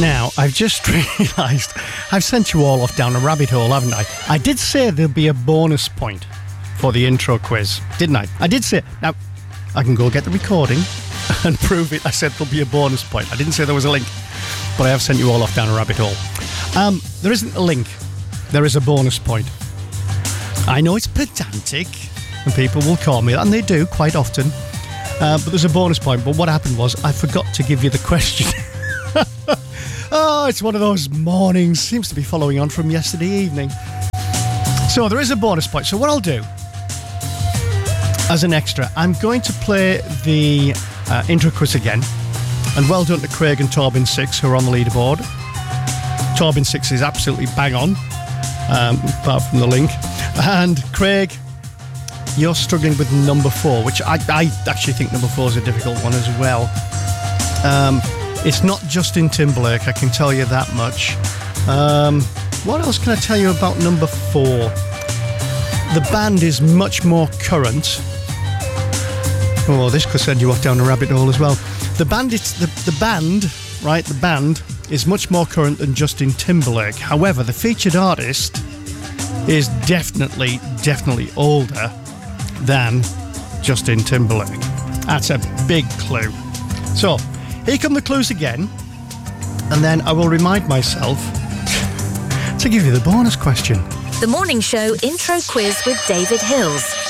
Now, I've just realised I've sent you all off down a rabbit hole, haven't I? I did say there'll be a bonus point for the intro quiz, didn't I? I did say. Now, I can go get the recording and prove it. I said there'll be a bonus point. I didn't say there was a link, but I have sent you all off down a rabbit hole. There isn't a link. There is a bonus point. I know it's pedantic, and people will call me that, and they do quite often, but there's a bonus point. But what happened was I forgot to give you the question. Oh, it's one of those mornings. Seems to be following on from yesterday evening. So there is a bonus point. So what I'll do, as an extra, I'm going to play the intro quiz again. And well done to Craig and Torbin6, who are on the leaderboard. Torbin6 is absolutely bang on, apart from the link. And Craig, you're struggling with number 4, which I actually think number 4 is a difficult one as well. It's not Justin Timberlake, I can tell you that much. What else can I tell you about number 4? The band is much more current. Oh, this could send you off down a rabbit hole as well. The band is much more current than Justin Timberlake. However, the featured artist is definitely older than Justin Timberlake. That's a big clue. So, here come the clues again, and then I will remind myself to give you the bonus question. The Morning Show Intro Quiz with David Hills.